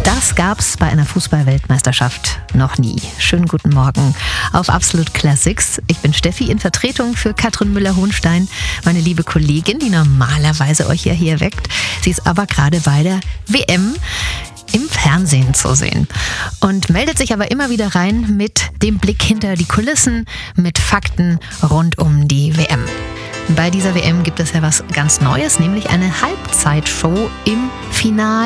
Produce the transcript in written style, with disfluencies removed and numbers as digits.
Das gab's bei einer Fußball-Weltmeisterschaft noch nie. Schönen guten Morgen auf Absolute Classics. Ich bin Steffi in Vertretung für Katrin Müller-Hohenstein, meine liebe Kollegin, die normalerweise euch ja hier weckt. Sie ist aber gerade bei der WM im Fernsehen zu sehen und meldet sich aber immer wieder rein mit dem Blick hinter die Kulissen, mit Fakten rund um die WM. Bei dieser WM gibt es ja was ganz Neues, nämlich eine Halbzeitshow im Finale.